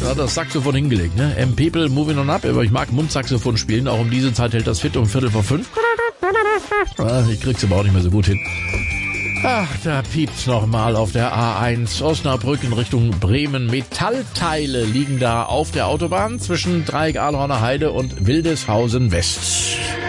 hat das Saxophon hingelegt, ne? People moving on up, aber ich mag Mundsaxophon spielen, auch um diese Zeit hält das fit um 4:45. Ich krieg's aber auch nicht mehr so gut hin. Ach, da piept's nochmal auf der A1 Osnabrück in Richtung Bremen. Metallteile liegen da auf der Autobahn zwischen Dreieck Ahlhorner Heide und Wildeshausen West.